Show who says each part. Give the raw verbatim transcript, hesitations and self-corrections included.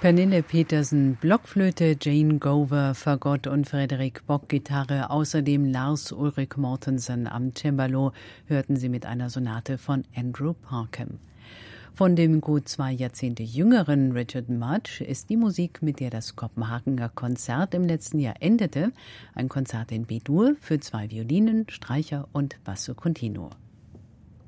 Speaker 1: Pernille Petersen Blockflöte, Jane Gover Fagott und Frederik Bock Gitarre, außerdem Lars Ulrik Mortensen am Cembalo, hörten Sie mit einer Sonate von Andrew Parkham. Von dem gut zwei Jahrzehnte jüngeren Richard Mudge ist die Musik, mit der das Kopenhagener Konzert im letzten Jahr endete, ein Konzert in B-Dur für zwei Violinen, Streicher und Basso Continuo.